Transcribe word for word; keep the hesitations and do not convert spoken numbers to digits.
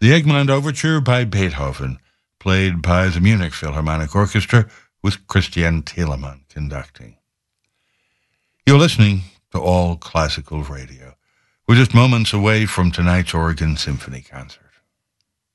The Egmont Overture by Beethoven, played by the Munich Philharmonic Orchestra with Christian Telemann conducting. You're listening to All Classical Radio. We're just moments away from tonight's Oregon Symphony Concert.